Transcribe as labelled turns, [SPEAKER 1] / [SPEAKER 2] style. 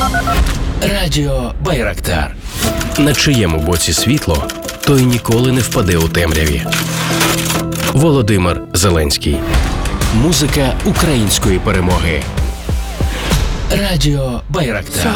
[SPEAKER 1] Радіо Байрактар.
[SPEAKER 2] На чиєму боці світло, той ніколи не впаде у темряві. Володимир Зеленський. Музика української перемоги.
[SPEAKER 1] Радіо Байрактар.